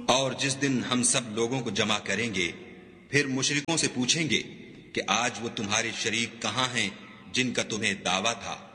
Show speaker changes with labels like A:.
A: और जिस दिन हम सब लोगों को जमा करेंगे, फिर मुशरिकों से पूछेंगे कि आज वो तुम्हारे शरीक कहाँ हैं जिनका तुम्हें दावा था।